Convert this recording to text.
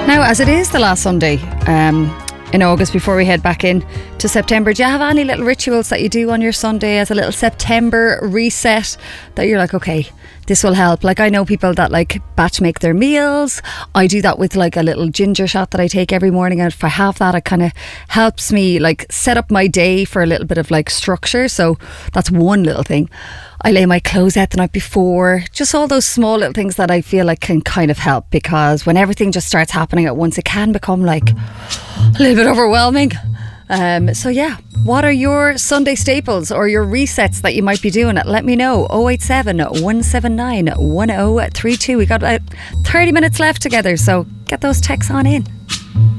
Now, as it is the last Sunday in August before we head back in to September, do you have any little rituals that you do on your Sunday as a little September reset that you're like, okay, this will help? Like, I know people that like batch make their meals. I do that with like a little ginger shot that I take every morning, and if I have that, it kind of helps me like set up my day for a little bit of like structure. So that's one little thing. I lay my clothes out the night before. Just all those small little things that I feel like can kind of help, because when everything just starts happening at once, it can become like a little bit overwhelming. So yeah, what are your Sunday staples or your resets that you might be doing? Let me know. 087 179 1032. We got 30 minutes left together, so get those texts on in.